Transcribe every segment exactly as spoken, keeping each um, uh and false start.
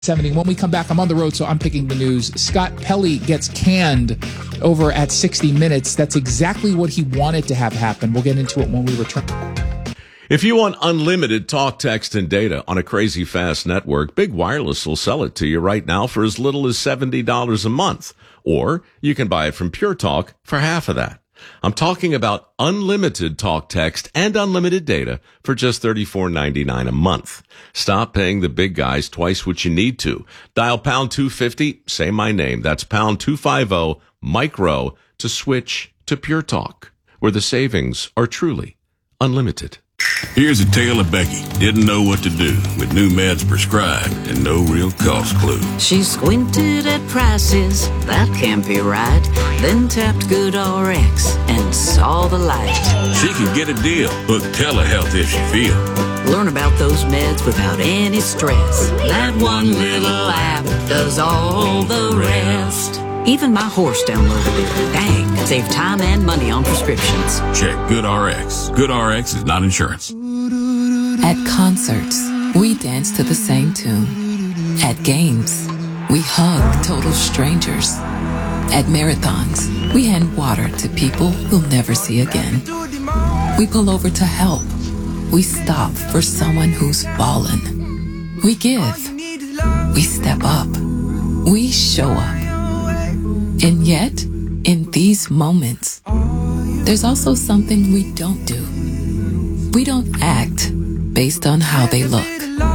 seventy. When we come back, I'm on the road, so I'm picking the news. Scott Pelley gets canned over at sixty minutes. That's exactly what he wanted to have happen. We'll get into it when we return. If you want unlimited talk, text, and data on a crazy fast network, Big Wireless will sell it to you right now for as little as seventy dollars a month. Or you can buy it from Pure Talk for half of that. I'm talking about unlimited talk, text, and unlimited data for just thirty-four ninety-nine a month. Stop paying the big guys twice what you need to. Dial pound two fifty, say my name. That's pound two fifty, micro, to switch to Pure Talk, where the savings are truly unlimited. Here's a tale of Becky. Didn't know what to do with new meds prescribed and no real cost clue. She squinted at prices, that can't be right. Then tapped GoodRx and saw the light. She could get a deal. Book telehealth if she feel. Learn about those meds without any stress. That one little app does all the rest. Even my horse downloaded it. Dang, save time and money on prescriptions. Check GoodRx. GoodRx is not insurance. At concerts, we dance to the same tune. At games, we hug total strangers. At marathons, we hand water to people we'll never see again. We pull over to help. We stop for someone who's fallen. We give. We step up. We show up. And yet, in these moments, there's also something we don't do. We don't act based on how they look,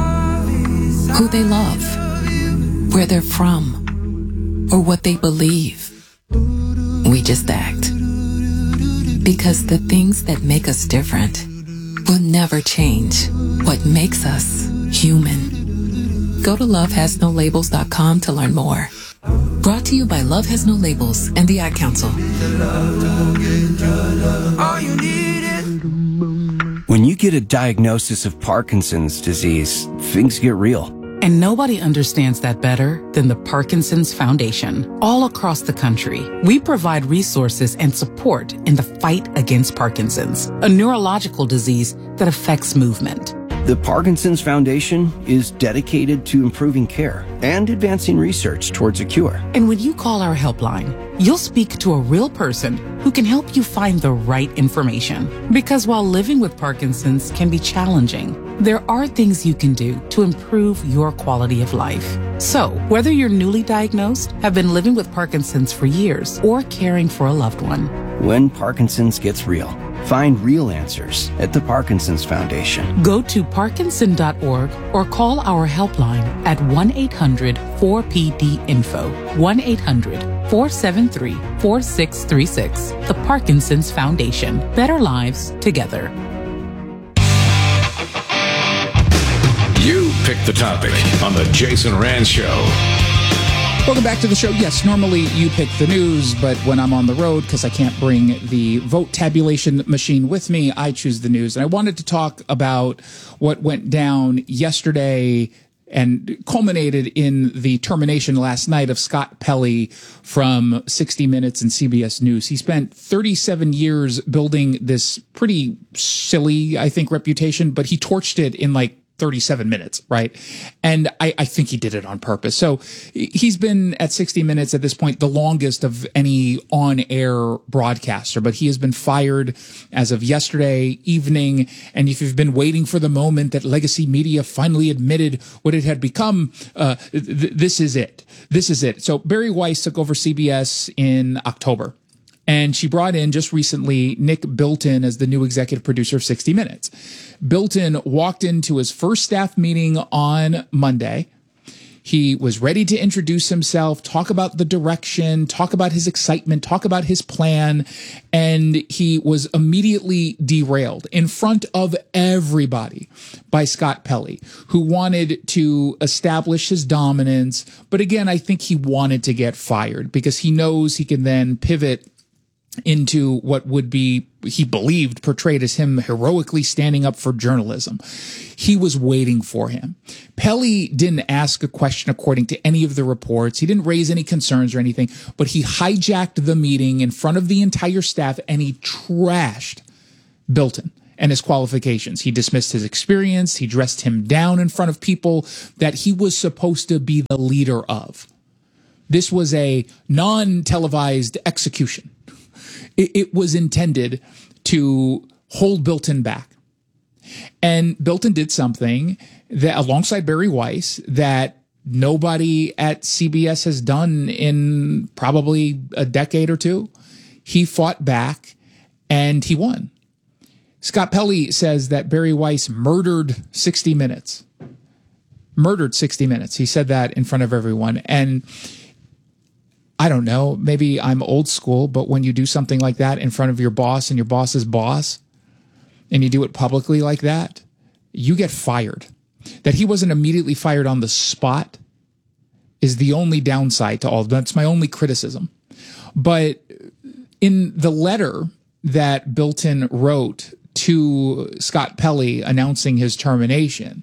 who they love, where they're from, or what they believe. We just act. Because the things that make us different will never change what makes us human. Go to love has no labels dot com to learn more. Brought to you by Love Has No Labels and the Ad Council. When you get a diagnosis of Parkinson's disease, things get real. And nobody understands that better than the Parkinson's Foundation. All across the country, we provide resources and support in the fight against Parkinson's, a neurological disease that affects movement. The Parkinson's Foundation is dedicated to improving care and advancing research towards a cure. And when you call our helpline, you'll speak to a real person who can help you find the right information. Because while living with Parkinson's can be challenging, there are things you can do to improve your quality of life. So, whether you're newly diagnosed, have been living with Parkinson's for years, or caring for a loved one, when Parkinson's gets real, find real answers at the Parkinson's Foundation. Go to parkinson dot org or call our helpline at one eight hundred four P D info, one eight hundred four seven three four six three six. The Parkinson's Foundation. Better lives together. You pick the topic on the Jason Rand Show. Welcome back to the show. Yes, normally you pick the news, but when I'm on the road, because I can't bring the vote tabulation machine with me, I choose the news. And I wanted to talk about what went down yesterday and culminated in the termination last night of Scott Pelley from sixty minutes and C B S News. He spent thirty-seven years building this pretty silly, I think, reputation, but he torched it in like thirty-seven minutes, right? And I, I think he did it on purpose. So he's been at sixty minutes at this point, the longest of any on-air broadcaster, but he has been fired as of yesterday evening. And if you've been waiting for the moment that legacy media finally admitted what it had become, uh, th- this is it. This is it. So Barry Weiss took over C B S in October. And she brought in just recently Nick Bilton as the new executive producer of sixty minutes. Bilton walked into his first staff meeting on Monday. He was ready to introduce himself, talk about the direction, talk about his excitement, talk about his plan, and he was immediately derailed in front of everybody by Scott Pelley, who wanted to establish his dominance. But again, I think he wanted to get fired because he knows he can then pivot into what would be, he believed, portrayed as him heroically standing up for journalism. He was waiting for him. Pelley didn't ask a question according to any of the reports. He didn't raise any concerns or anything, but he hijacked the meeting in front of the entire staff and he trashed Bilton. and his qualifications. He dismissed his experience. He dressed him down in front of people that he was supposed to be the leader of. This was a non-televised execution. It, it was intended to hold Bilton back. And Bilton did something that, alongside Barry Weiss, that nobody at C B S has done in probably a decade or two. He fought back and he won. Scott Pelley says that Barry Weiss murdered sixty minutes. Murdered sixty minutes. He said that in front of everyone. And I don't know, maybe I'm old school, but when you do something like that in front of your boss and your boss's boss, and you do it publicly like that, you get fired. That he wasn't immediately fired on the spot is the only downside to all of that. That's my only criticism. But in the letter that Bilton wrote to Scott Pelley announcing his termination,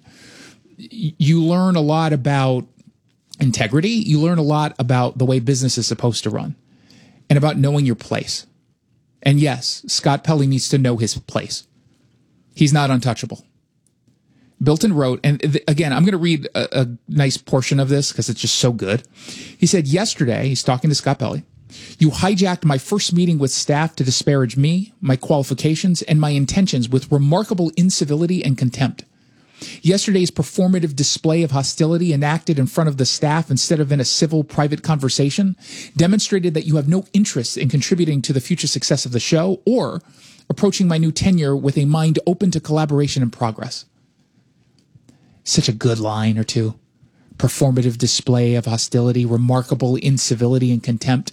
you learn a lot about integrity. You learn a lot about the way business is supposed to run and about knowing your place. And yes, Scott Pelley needs to know his place. He's not untouchable. Bilton wrote, and th- again, I'm going to read a, a nice portion of this because it's just so good. He said, yesterday, he's talking to Scott Pelley, you hijacked my first meeting with staff to disparage me, my qualifications, and my intentions with remarkable incivility and contempt. Yesterday's performative display of hostility enacted in front of the staff instead of in a civil, private conversation demonstrated that you have no interest in contributing to the future success of the show or approaching my new tenure with a mind open to collaboration and progress. Such a good line or two. Performative display of hostility, remarkable incivility and contempt.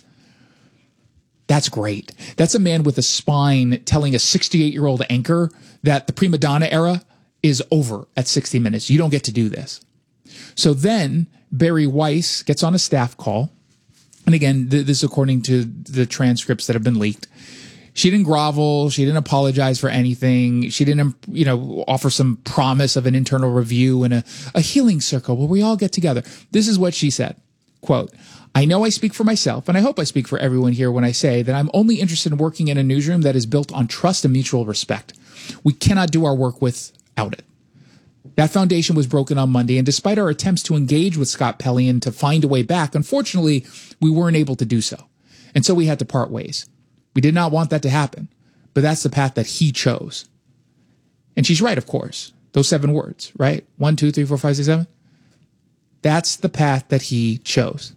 That's great. That's a man with a spine telling a sixty-eight-year-old anchor that the prima donna era is over at sixty minutes. You don't get to do this. So then Barry Weiss gets on a staff call. And again, th- this is according to the transcripts that have been leaked. She didn't grovel. She didn't apologize for anything. She didn't, you know, offer some promise of an internal review and a, a healing circle where we all get together. This is what she said. Quote, I know I speak for myself, and I hope I speak for everyone here when I say that I'm only interested in working in a newsroom that is built on trust and mutual respect. We cannot do our work without it. That foundation was broken on Monday, and despite our attempts to engage with Scott Pelley and to find a way back, unfortunately, we weren't able to do so. And so we had to part ways. We did not want that to happen, but that's the path that he chose. And she's right, of course. Those seven words, right? One, two, three, four, five, six, seven. That's the path that he chose.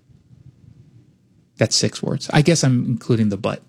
That's six words. I guess I'm including the but.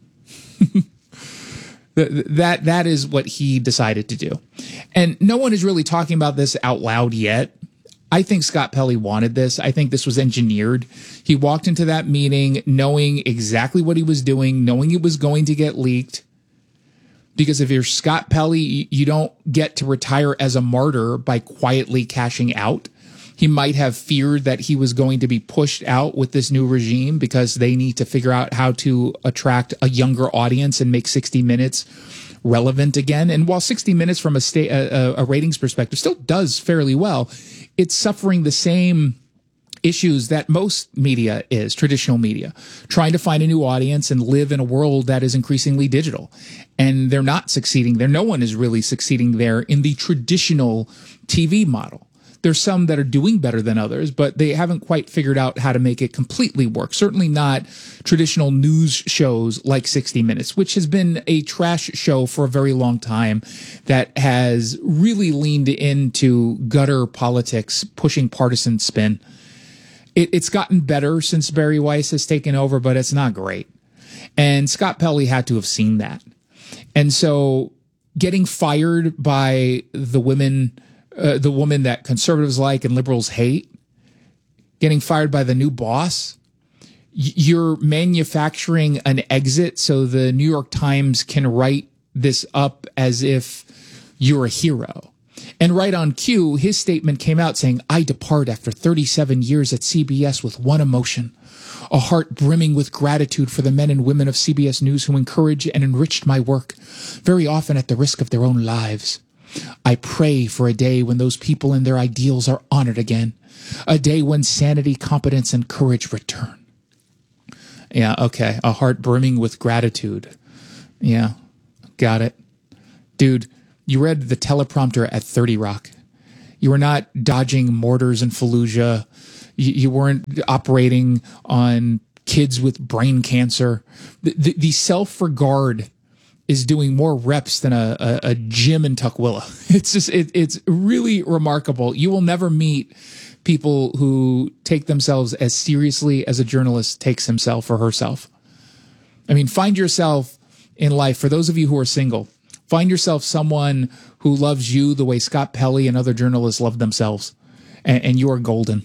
that that is what he decided to do. And no one is really talking about this out loud yet. I think Scott Pelley wanted this. I think this was engineered. He walked into that meeting knowing exactly what he was doing, knowing it was going to get leaked. Because if you're Scott Pelley, you don't get to retire as a martyr by quietly cashing out. He might have feared that he was going to be pushed out with this new regime because they need to figure out how to attract a younger audience and make sixty minutes relevant again. And while sixty minutes from a, sta- a, a ratings perspective still does fairly well, it's suffering the same issues that most media is, traditional media, trying to find a new audience and live in a world that is increasingly digital. And they're not succeeding there. No one is really succeeding there in the traditional T V model. There's some that are doing better than others, but they haven't quite figured out how to make it completely work. Certainly not traditional news shows like sixty minutes, which has been a trash show for a very long time that has really leaned into gutter politics, pushing partisan spin. It, it's gotten better since Barry Weiss has taken over, but it's not great. And Scott Pelley had to have seen that. And so getting fired by the women Uh, the woman that conservatives like and liberals hate, getting fired by the new boss, y- you're manufacturing an exit so the New York Times can write this up as if you're a hero. And right on cue, his statement came out saying, I depart after thirty-seven years at C B S with one emotion, a heart brimming with gratitude for the men and women of C B S News who encouraged and enriched my work, very often at the risk of their own lives. I pray for a day when those people and their ideals are honored again, a day when sanity, competence, and courage return. Yeah, okay. A heart brimming with gratitude. Yeah, got it. Dude, You read the teleprompter at thirty Rock. You were not dodging mortars in Fallujah. You, you weren't operating on kids with brain cancer. The, the, the self-regard is doing more reps than a, a, a gym in Tukwila. It's just, it, it's really remarkable. You will never meet people who take themselves as seriously as a journalist takes himself or herself. I mean, find yourself in life, for those of you who are single, find yourself someone who loves you the way Scott Pelley and other journalists love themselves, and, and you are golden.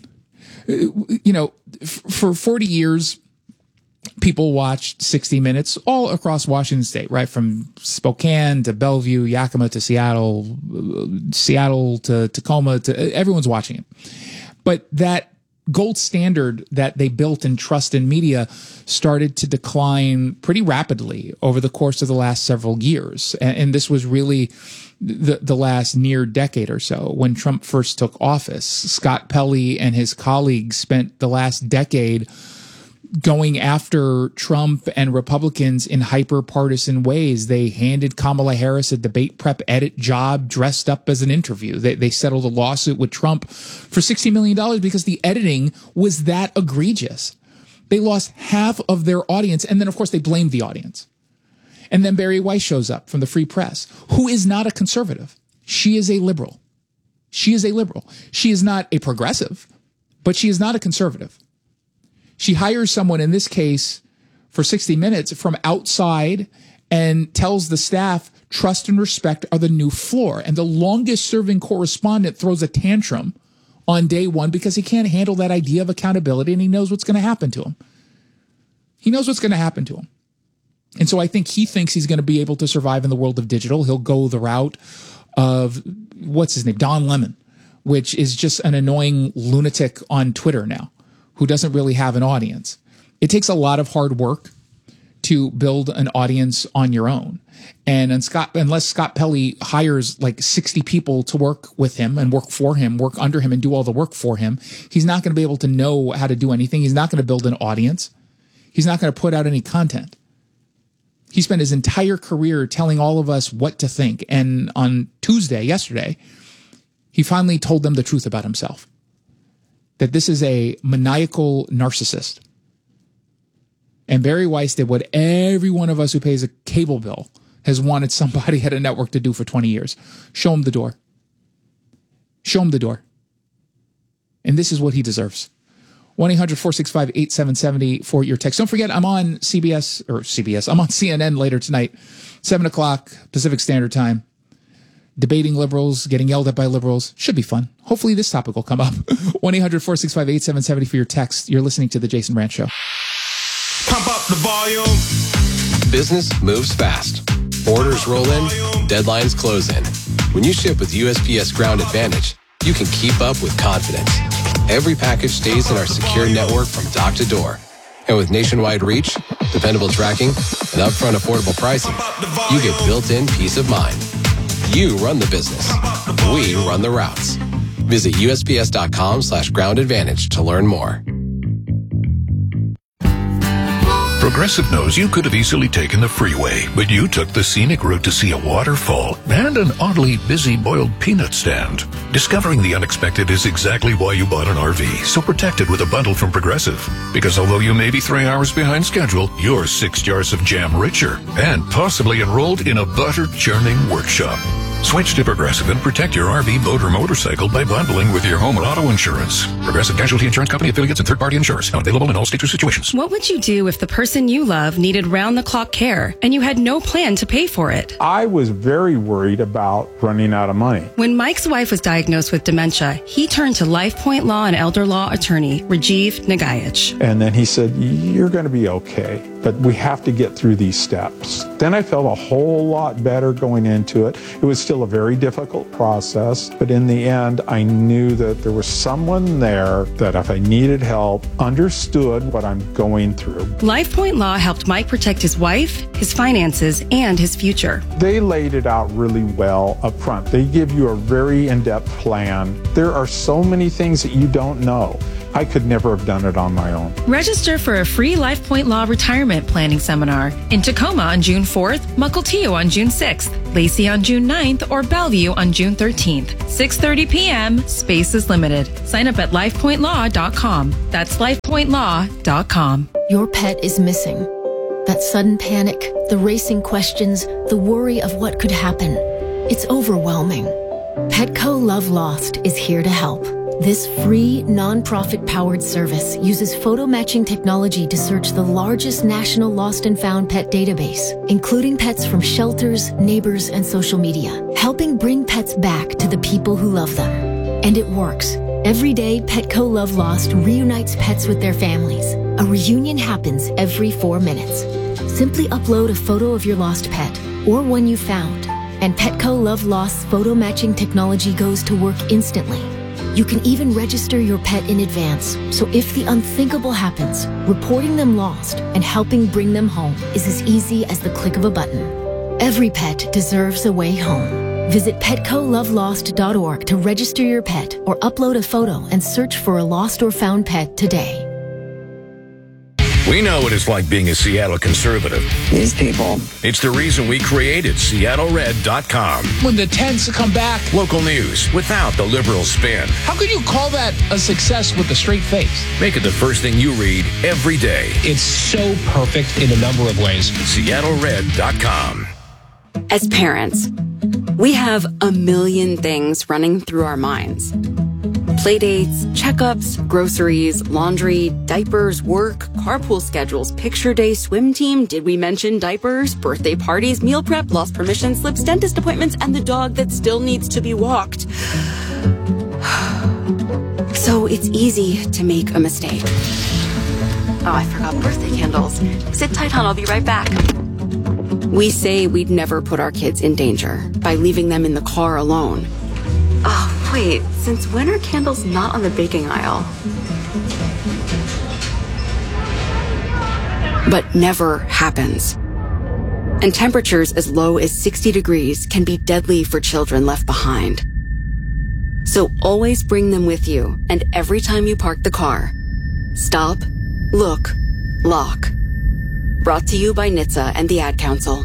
You know, f- for forty years, people watched sixty minutes all across Washington State, right? From Spokane to Bellevue, Yakima to Seattle, Seattle to Tacoma, to everyone's watching it. But that gold standard that they built in trust in media started to decline pretty rapidly over the course of the last several years. And, and this was really the, the last near decade or so. When Trump first took office, Scott Pelley and his colleagues spent the last decade going after Trump and Republicans in hyper-partisan ways. They handed Kamala Harris a debate prep edit job dressed up as an interview. They, they settled a lawsuit with Trump for sixty million dollars because the editing was that egregious. They lost half of their audience, and then, of course, they blamed the audience. And then Bari Weiss shows up from the Free Press, who is not a conservative. She is a liberal. She is a liberal. She is not a progressive, but she is not a conservative. She hires someone, in this case, for sixty minutes from outside and tells the staff, trust and respect are the new floor. And the longest serving correspondent throws a tantrum on day one because he can't handle that idea of accountability, and he knows what's going to happen to him. He knows what's going to happen to him. And so I think he thinks he's going to be able to survive in the world of digital. He'll go the route of, what's his name, Don Lemon, which is just an annoying lunatic on Twitter now, who doesn't really have an audience. It takes a lot of hard work to build an audience on your own. And, and Scott, unless Scott Pelley hires like sixty people to work with him and work for him, work under him and do all the work for him, he's not going to be able to know how to do anything. He's not going to build an audience. He's not going to put out any content. He spent his entire career telling all of us what to think. And on Tuesday, yesterday, he finally told them the truth about himself. That this is a maniacal narcissist. And Bari Weiss did what every one of us who pays a cable bill has wanted somebody at a network to do for twenty years. Show him the door. Show him the door. And this is what he deserves. one eight hundred four six five eight seven seven zero for your text. Don't forget, I'm on C B S, or C B S, I'm on C N N later tonight, seven o'clock Pacific Standard Time. Debating liberals, getting yelled at by liberals. Should be fun. Hopefully this topic will come up. one eight hundred four six five eight seven seven zero for your text. You're listening to The Jason Rant Show. Pump up the volume. Business moves fast. Orders roll in, deadlines close in. When you ship with U S P S Ground Advantage, you can keep up with confidence. Every package stays in our secure network from dock to door. And with nationwide reach, dependable tracking, and upfront affordable pricing, you get built-in peace of mind. You run the business. We run the routes. Visit U S P S dot com slash ground advantage to learn more. Progressive knows you could have easily taken the freeway, but you took the scenic route to see a waterfall and an oddly busy boiled peanut stand. Discovering the unexpected is exactly why you bought an R V, so protect it with a bundle from Progressive. Because although you may be three hours behind schedule, you're six jars of jam richer and possibly enrolled in a butter-churning workshop. Switch to Progressive and protect your R V, boat, or motorcycle by bundling with your home and auto insurance. Progressive Casualty Insurance Company affiliates and third-party insurers. Not available in all states or situations. What would you do if the person you love needed round-the-clock care and you had no plan to pay for it? I was very worried about running out of money. When Mike's wife was diagnosed with dementia, he turned to LifePoint Law and Elder Law attorney Rajiv Nagayich. And then he said, you're going to be okay, but we have to get through these steps. Then I felt a whole lot better going into it. It was still a very difficult process, but in the end, I knew that there was someone there that if I needed help, understood what I'm going through. LifePoint Law helped Mike protect his wife, his finances, and his future. They laid it out really well up front. They give you a very in-depth plan. There are so many things that you don't know. I could never have done it on my own. Register for a free LifePoint Law retirement planning seminar in Tacoma on June fourth, Mukilteo on June sixth, Lacey on June ninth, or Bellevue on June thirteenth. six thirty p.m. Space is limited. Sign up at life point law dot com. That's life point law dot com. Your pet is missing. That sudden panic, the racing questions, the worry of what could happen. It's overwhelming. Petco Love Lost is here to help. This free, non-profit-powered service uses photo matching technology to search the largest national lost and found pet database, including pets from shelters, neighbors, and social media, helping bring pets back to the people who love them. And it works. Every day, Petco Love Lost reunites pets with their families. A reunion happens every four minutes. Simply upload a photo of your lost pet or one you found, and Petco Love Lost's photo matching technology goes to work instantly. You can even register your pet in advance, so if the unthinkable happens, reporting them lost and helping bring them home is as easy as the click of a button. Every pet deserves a way home. Visit petco love lost dot org to register your pet or upload a photo and search for a lost or found pet today. We know what it's like being a Seattle conservative. These people. It's the reason we created Seattle Red dot com. When the tents come back. Local news without the liberal spin. How could you call that a success with a straight face? Make it the first thing you read every day. It's so perfect in a number of ways. Seattle Red dot com. As parents, we have a million things running through our minds. Playdates, checkups, groceries, laundry, diapers, work, carpool schedules, picture day, swim team, did we mention diapers, birthday parties, meal prep, lost permission slips, dentist appointments, and the dog that still needs to be walked. So it's easy to make a mistake. Oh, I forgot birthday candles. Sit tight, hon, I'll be right back. We say we'd never put our kids in danger by leaving them in the car alone. Oh, wait, since when are candles not on the baking aisle? But never happens. And temperatures as low as sixty degrees can be deadly for children left behind. So always bring them with you, and every time you park the car, stop, look, lock. Brought to you by N H T S A and the Ad Council.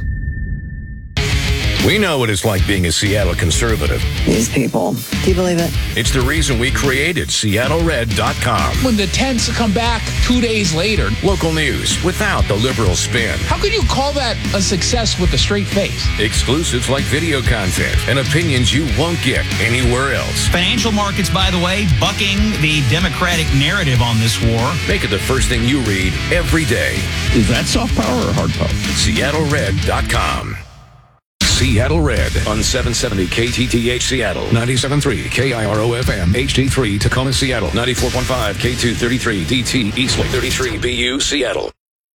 We know what it's like being a Seattle conservative. These people. Do you believe it? It's the reason we created Seattle Red dot com. When the tents come back two days later. Local news without the liberal spin. How could you call that a success with a straight face? Exclusives like video content and opinions you won't get anywhere else. Financial markets, by the way, bucking the Democratic narrative on this war. Make it the first thing you read every day. Is that soft power or hard power? Seattle Red dot com. Seattle Red on seven seventy K T T H Seattle, ninety-seven point three K I R O F M, H D three Tacoma, Seattle, ninety-four point five K two thirty-three D T Eastlake, thirty-three B U Seattle.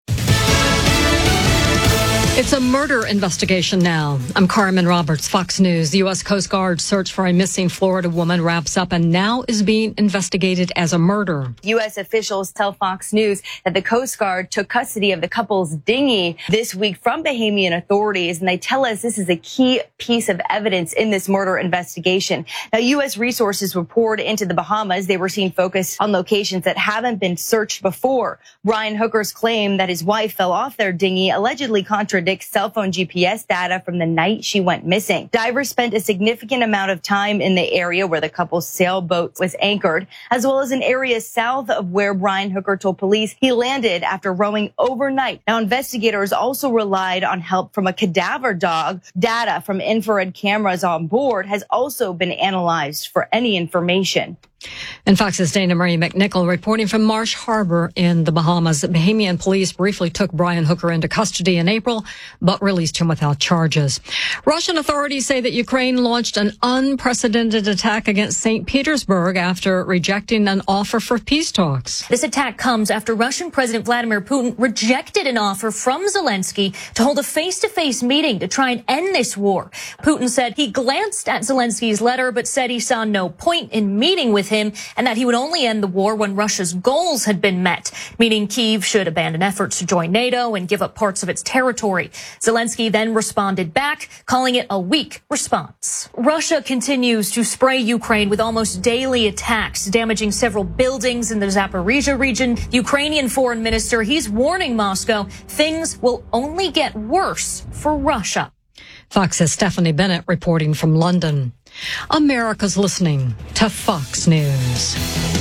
It's a murder investigation now. I'm Carmen Roberts, Fox News. The U S Coast Guard search for a missing Florida woman wraps up and now is being investigated as a murder. U S officials tell Fox News that the Coast Guard took custody of the couple's dinghy this week from Bahamian authorities, and they tell us this is a key piece of evidence in this murder investigation. Now, U S resources were poured into the Bahamas. They were seen focused on locations that haven't been searched before. Brian Hooker's claim that his wife fell off their dinghy allegedly contradicts cell phone G P S data from the night she went missing. Divers spent a significant amount of time in the area where the couple's sailboat was anchored, as well as an area south of where Brian Hooker told police he landed after rowing overnight. Now, investigators also relied on help from a cadaver dog. Data from infrared cameras on board has also been analyzed for any information. And Fox's Dana Marie McNichol reporting from Marsh Harbor in the Bahamas. Bahamian police briefly took Brian Hooker into custody in April, but released him without charges. Russian authorities say that Ukraine launched an unprecedented attack against Saint Petersburg after rejecting an offer for peace talks. This attack comes after Russian President Vladimir Putin rejected an offer from Zelensky to hold a face-to-face meeting to try and end this war. Putin said he glanced at Zelensky's letter, but said he saw no point in meeting with him and that he would only end the war when Russia's goals had been met, meaning Kyiv should abandon efforts to join NATO and give up parts of its territory. Zelensky then responded back, calling it a weak response. Russia continues to spray Ukraine with almost daily attacks, damaging several buildings in the Zaporizhia region. Ukrainian foreign minister, he's warning Moscow things will only get worse for Russia. Fox's Stephanie Bennett reporting from London. America's listening to Fox News.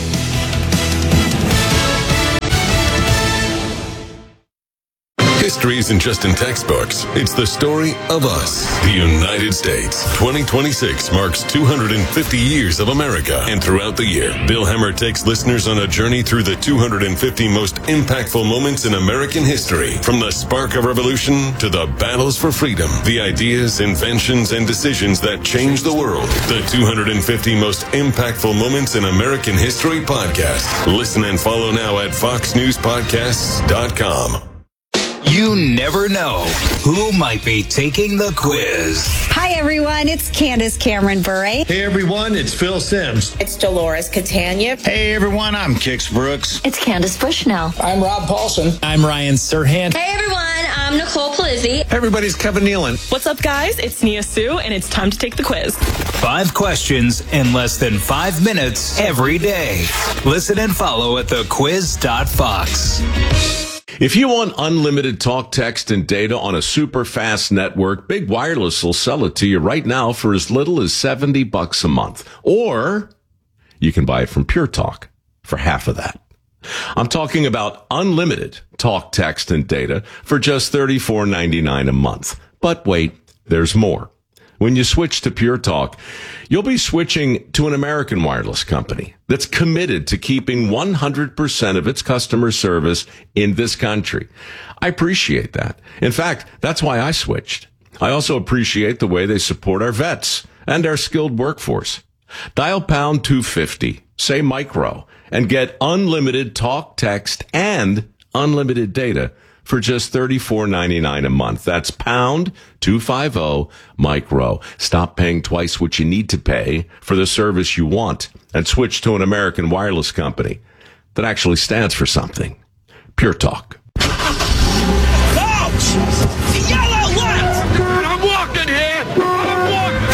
History isn't just in textbooks. It's the story of us, the United States. twenty twenty-six marks two hundred fifty years of America. And throughout the year, Bill Hemmer takes listeners on a journey through the two hundred fifty most impactful moments in American history. From the spark of revolution to the battles for freedom, the ideas, inventions, and decisions that changed the world. The two hundred fifty most impactful moments in American history podcast. Listen and follow now at fox news podcasts dot com. You never know who might be taking the quiz. Hi, everyone. It's Candace Cameron Bure. Hey, everyone. It's Phil Sims. It's Dolores Catania. Hey, everyone. I'm Kix Brooks. It's Candace Bushnell. I'm Rob Paulson. I'm Ryan Serhant. Hey, everyone. I'm Nicole Polizzi. Hey, everybody's Kevin Nealon. What's up, guys? It's Nia Sue, and it's time to take the quiz. Five questions in less than five minutes every day. Listen and follow at the quiz dot fox. If you want unlimited talk, text, and data on a super fast network, Big Wireless will sell it to you right now for as little as seventy bucks a month. Or you can buy it from Pure Talk for half of that. I'm talking about unlimited talk, text, and data for just thirty-four ninety-nine a month. But wait, there's more. When you switch to Pure Talk, you'll be switching to an American wireless company that's committed to keeping one hundred percent of its customer service in this country. I appreciate that. In fact, that's why I switched. I also appreciate the way they support our vets and our skilled workforce. Dial pound two fifty, say micro, and get unlimited talk, text, and unlimited data for just thirty-four ninety-nine a month. That's pound two fifty micro. Stop paying twice what you need to pay for the service you want and switch to an American wireless company that actually stands for something. Pure Talk. Ouch! Yell out what? I'm walking here! I'm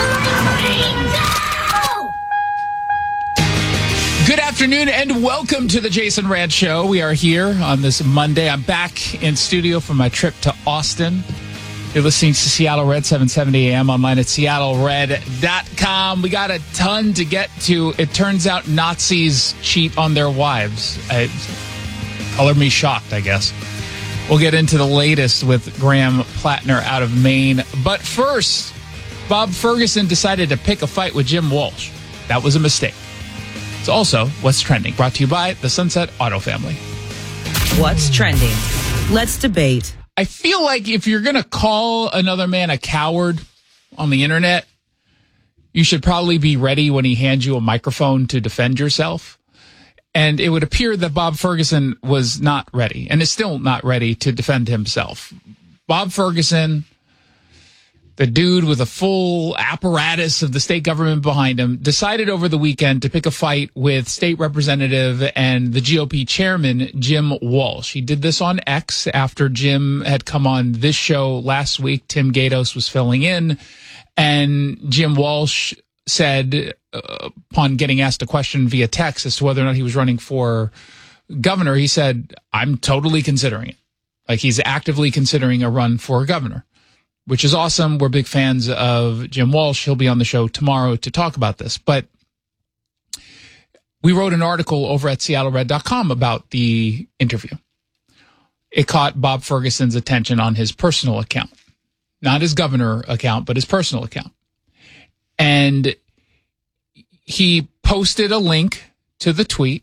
walking! Good afternoon and welcome to the Jason Rant Show. We are here on this Monday. I'm back in studio from my trip to Austin. You're listening to Seattle Red, seven seventy A M, online at seattle red dot com. We got a ton to get to. It turns out Nazis cheat on their wives. I, color me shocked, I guess. We'll get into the latest with Graham Plattner out of Maine. But first, Bob Ferguson decided to pick a fight with Jim Walsh. That was a mistake. It's also What's Trending, brought to you by the Sunset Auto Family. What's trending? Let's debate. I feel like if you're going to call another man a coward on the internet, you should probably be ready when he hands you a microphone to defend yourself. And it would appear that Bob Ferguson was not ready and is still not ready to defend himself. Bob Ferguson, the dude with a full apparatus of the state government behind him, decided over the weekend to pick a fight with state representative and the G O P chairman, Jim Walsh. He did this on X after Jim had come on this show last week. Tim Gatos was filling in, and Jim Walsh said, uh, upon getting asked a question via text as to whether or not he was running for governor, he said, I'm totally considering it. Like, he's actively considering a run for governor, which is awesome. We're big fans of Jim Walsh. He'll be on the show tomorrow to talk about this. But we wrote an article over at seattle red dot com about the interview. It caught Bob Ferguson's attention on his personal account, not his governor account, but his personal account. And he posted a link to the tweet.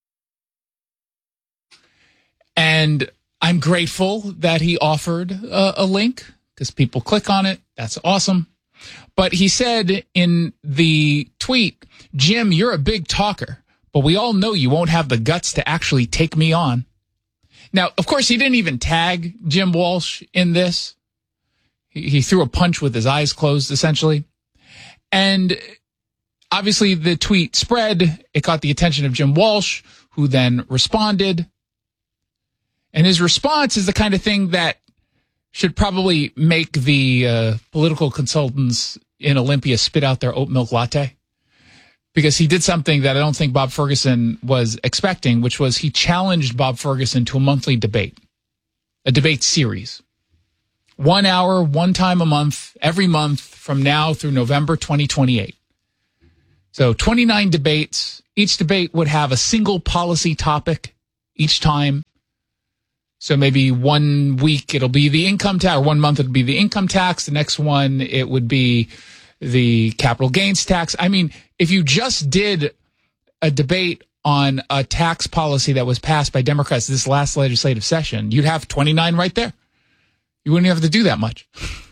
And I'm grateful that he offered a, a link, because people click on it. That's awesome. But he said in the tweet, Jim, you're a big talker, but we all know you won't have the guts to actually take me on. Now, of course, he didn't even tag Jim Walsh in this. He, he threw a punch with his eyes closed, essentially. And obviously, the tweet spread. It caught the attention of Jim Walsh, who then responded. And his response is the kind of thing that should probably make the uh, political consultants in Olympia spit out their oat milk latte. Because he did something that I don't think Bob Ferguson was expecting, which was he challenged Bob Ferguson to a monthly debate, a debate series. One hour, one time a month, every month from now through November twenty twenty-eight. So twenty-nine debates. Each debate would have a single policy topic each time. So maybe one week it'll be the income tax, or one month it'll be the income tax. The next one it would be the capital gains tax. I mean, if you just did a debate on a tax policy that was passed by Democrats this last legislative session, you'd have twenty-nine right there. You wouldn't have to do that much.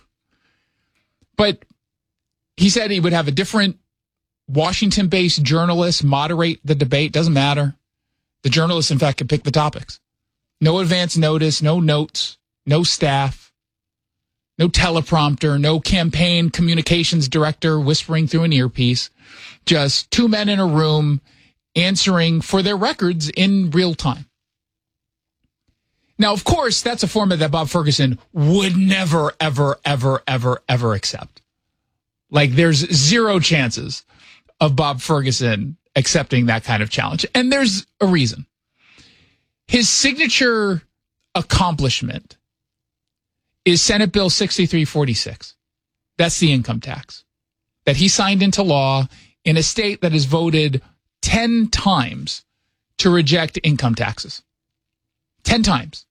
But he said he would have a different Washington-based journalist moderate the debate. Doesn't matter. The journalist, in fact, can pick the topics. No advance notice, no notes, no staff, no teleprompter, no campaign communications director whispering through an earpiece. Just two men in a room answering for their records in real time. Now, of course, that's a format that Bob Ferguson would never, ever, ever, ever, ever accept. Like, there's zero chances of Bob Ferguson accepting that kind of challenge. And there's a reason. His signature accomplishment is Senate Bill sixty-three forty-six. That's the income tax that he signed into law in a state that has voted ten times to reject income taxes. ten times.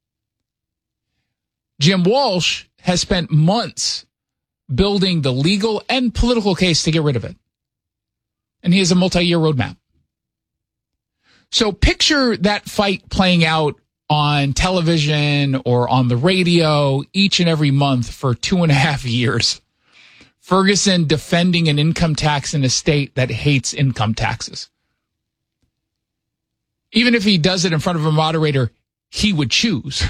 Jim Walsh has spent months building the legal and political case to get rid of it. And he has a multi-year roadmap. So picture that fight playing out on television or on the radio each and every month for two and a half years. Ferguson defending an income tax in a state that hates income taxes. Even if he does it in front of a moderator he would choose,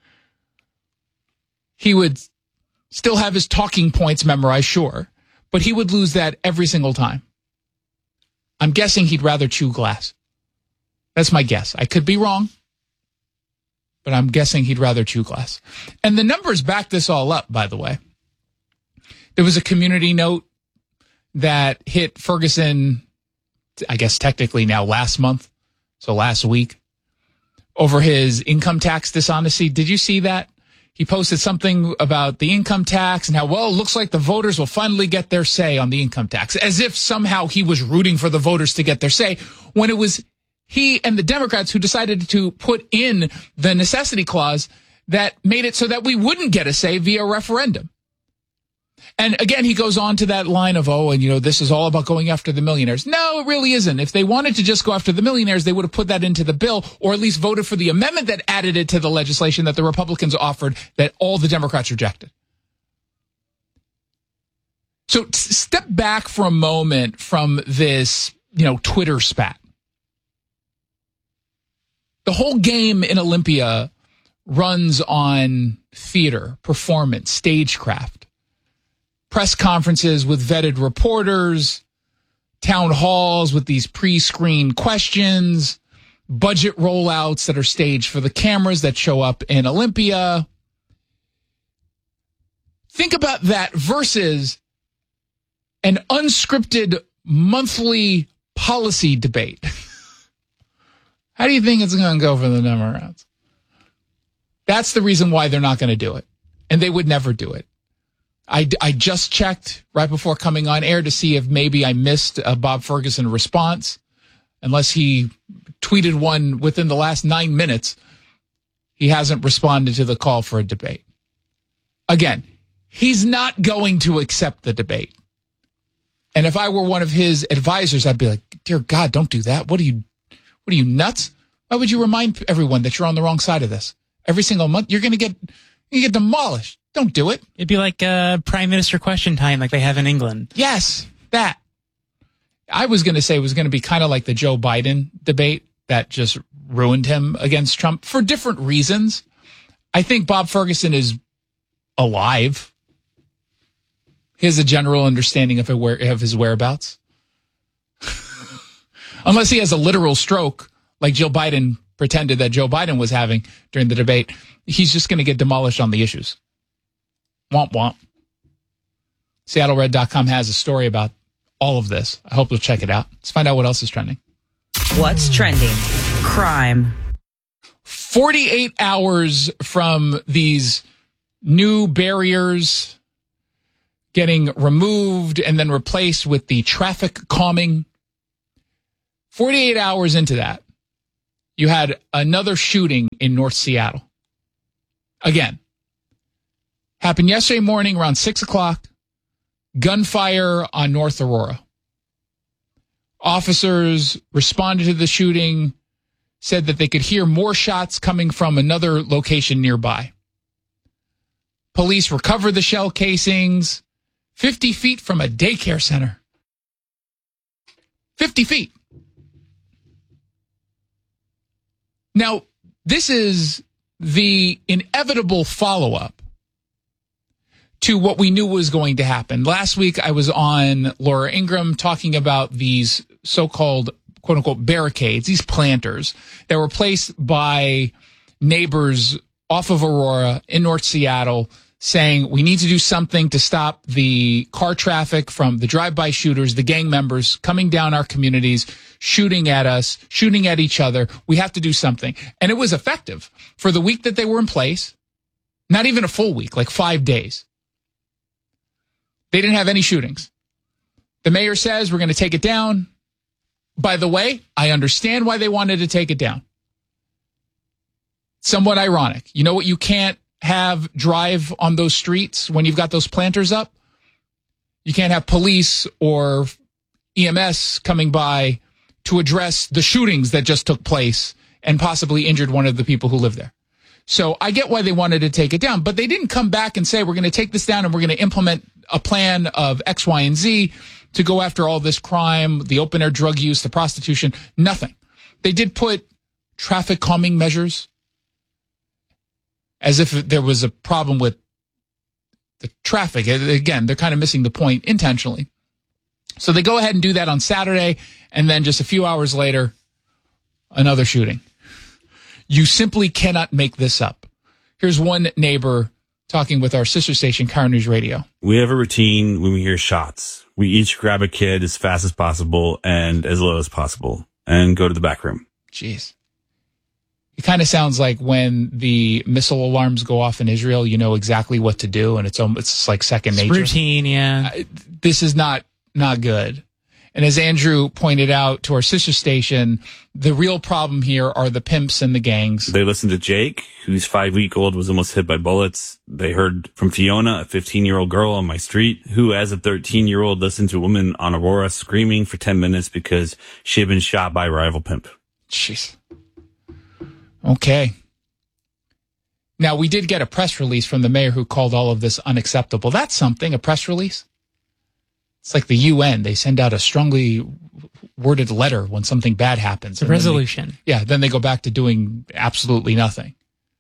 he would still have his talking points memorized, sure, but he would lose that every single time. I'm guessing he'd rather chew glass. That's my guess. I could be wrong, but I'm guessing he'd rather chew glass. And the numbers back this all up, by the way. There was a community note that hit Ferguson, I guess technically now last month, so last week, over his income tax dishonesty. Did you see that? He posted something about the income tax and how, well, it looks like the voters will finally get their say on the income tax, as if somehow he was rooting for the voters to get their say, when it was he and the Democrats who decided to put in the necessity clause that made it so that we wouldn't get a say via referendum. And again, he goes on to that line of, oh, and you know, this is all about going after the millionaires. No, it really isn't. If they wanted to just go after the millionaires, they would have put that into the bill, or at least voted for the amendment that added it to the legislation that the Republicans offered that all the Democrats rejected. So t- step back for a moment from this, you know, Twitter spat. The whole game in Olympia runs on theater, performance, stagecraft. Press conferences with vetted reporters, town halls with these pre-screened questions, budget rollouts that are staged for the cameras that show up in Olympia. Think about that versus an unscripted monthly policy debate. How do you think it's going to go for the Democrats? That's the reason why they're not going to do it. And they would never do it. I, I just checked right before coming on air to see if maybe I missed a Bob Ferguson response. Unless he tweeted one within the last nine minutes, he hasn't responded to the call for a debate. Again, he's not going to accept the debate. And if I were one of his advisors, I'd be like, dear God, don't do that. What are you, what are you, nuts? Why would you remind everyone that you're on the wrong side of this? Every single month, you're going to get, you get demolished. Don't do it. It'd be like uh, Prime Minister question time like they have in England. Yes, that. I was going to say it was going to be kind of like the Joe Biden debate that just ruined him against Trump for different reasons. I think Bob Ferguson is alive. He has a general understanding of, of his whereabouts. Unless he has a literal stroke, like Jill Biden pretended that Joe Biden was having during the debate, he's just going to get demolished on the issues. Womp womp. Seattle Red dot com has a story about all of this. I hope you'll check it out. Let's find out what else is trending. What's trending? Crime. forty-eight hours from these new barriers getting removed and then replaced with the traffic calming. forty-eight hours into that, you had another shooting in North Seattle. Again, happened yesterday morning around six o'clock. Gunfire on North Aurora. Officers responded to the shooting, said that they could hear more shots coming from another location nearby. Police recovered the shell casings fifty feet from a daycare center. fifty feet. Now, this is the inevitable follow-up to what we knew was going to happen. Last week, I was on Laura Ingraham talking about these so-called, quote-unquote, barricades, these planters that were placed by neighbors off of Aurora in North Seattle, saying we need to do something to stop the car traffic from the drive-by shooters, the gang members coming down our communities, shooting at us, shooting at each other. We have to do something. And it was effective. For the week that they were in place, not even a full week, like five days, they didn't have any shootings. The mayor says we're going to take it down. By the way, I understand why they wanted to take it down. Somewhat ironic. You know what you can't have drive on those streets when you've got those planters up? You can't have police or E M S coming by to address the shootings that just took place and possibly injured one of the people who live there. So I get why they wanted to take it down, but they didn't come back and say, we're going to take this down and we're going to implement a plan of X, Y, and Z to go after all this crime, the open air drug use, the prostitution, nothing. They did put traffic calming measures as if there was a problem with the traffic. Again, they're kind of missing the point intentionally. So they go ahead and do that on Saturday, and then just a few hours later, another shooting. You simply cannot make this up. Here's one neighbor talking with our sister station, Car News Radio. We have a routine when we hear shots. We each grab a kid as fast as possible and as low as possible and go to the back room. Jeez. It kind of sounds like when the missile alarms go off in Israel, you know exactly what to do, and it's almost, it's like second It's nature. routine, yeah. Uh, this is not not good. And as Andrew pointed out to our sister station, the real problem here are the pimps and the gangs. They listened to Jake, who's five week old, was almost hit by bullets. They heard from Fiona, a fifteen year old girl on my street, who as a thirteen year old listened to a woman on Aurora screaming for ten minutes because she had been shot by a rival pimp. Jeez. Okay. Now, we did get a press release from the mayor who called all of this unacceptable. That's something, a press release. It's like the U N. They send out a strongly worded letter when something bad happens. The resolution. They, yeah, then they go back to doing absolutely nothing.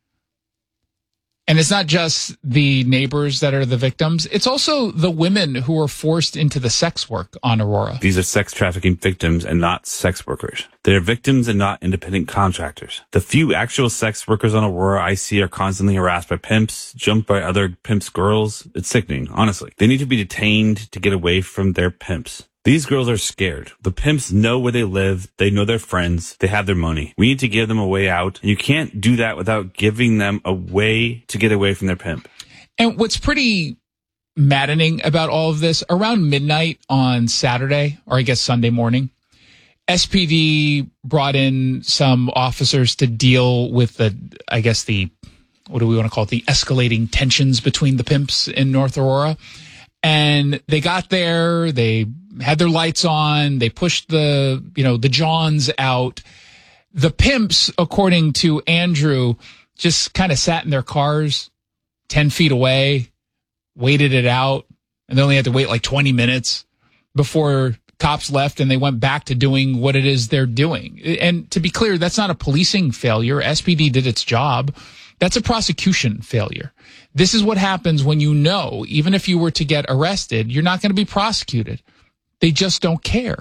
And it's not just the neighbors that are the victims. It's also the women who are forced into the sex work on Aurora. These are sex trafficking victims and not sex workers. They're victims and not independent contractors. The few actual sex workers on Aurora I see are constantly harassed by pimps, jumped by other pimps' girls. It's sickening, honestly. They need to be detained to get away from their pimps. These girls are scared. The pimps know where they live. They know their friends. They have their money. We need to give them a way out. And you can't do that without giving them a way to get away from their pimp. And what's pretty maddening about all of this, around midnight on Saturday, or I guess Sunday morning, S P D brought in some officers to deal with the, I guess the, what do we want to call it, the escalating tensions between the pimps in North Aurora. And they got there, they had their lights on, they pushed the, you know, the Johns out. The pimps, according to Andrew, just kind of sat in their cars ten feet away, waited it out, and they only had to wait like twenty minutes before cops left, and they went back to doing what it is they're doing. And to be clear, that's not a policing failure. S P D did its job. That's a prosecution failure. This is what happens when you know, even if you were to get arrested, you're not going to be prosecuted. They just don't care